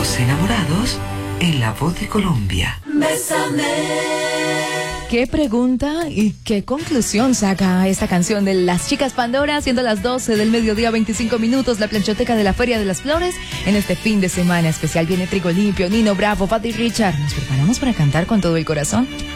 Los enamorados en La Voz de Colombia. Bésame. ¿Qué pregunta y qué conclusión saca esta canción de Las Chicas Pandora, siendo las 12 del mediodía, 25 minutos, la planchoteca de la Feria de las Flores? En este fin de semana especial viene Trigo Limpio, Nino Bravo, Patti Richard. ¿Nos preparamos para cantar con todo el corazón?